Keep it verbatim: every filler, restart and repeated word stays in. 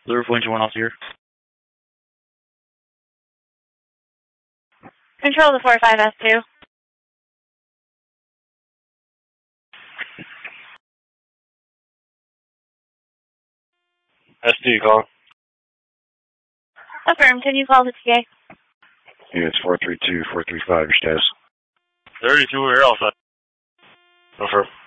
Blue Point one off here. Control the four five S two. S two, call. Affirm, can you call the T A? Yeah, it's four three two, four three five, your status. thirty-two, where else? Affirm.